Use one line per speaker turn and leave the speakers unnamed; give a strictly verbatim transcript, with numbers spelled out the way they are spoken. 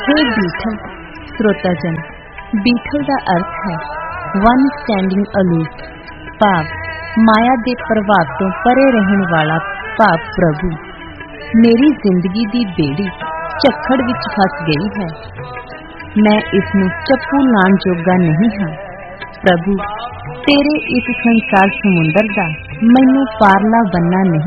हे बीठल श्रोताजन, बीठल का अर्थ है वन स्टैंडिंग अलूफ, भाव माया के प्रभाव तो परे रहने वाला, भाव प्रभु। मेरी जिंदगी की बेड़ी झक्खड़ विच फस गई है, मैं इसनूं चप्पू लाण जोगा नहीं हाँ। प्रभु, तेरे इस संसार समुंदर दा मैनू पारला बनना नहीं